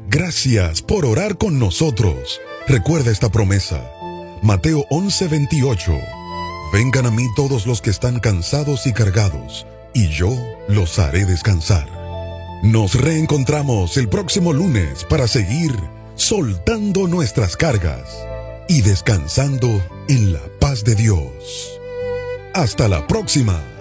Gracias por orar con nosotros. Recuerda esta promesa. Mateo 11:28. Vengan a mí todos los que están cansados y cargados, y yo los haré descansar. Nos reencontramos el próximo lunes para seguir soltando nuestras cargas y descansando en la paz de Dios. Hasta la próxima.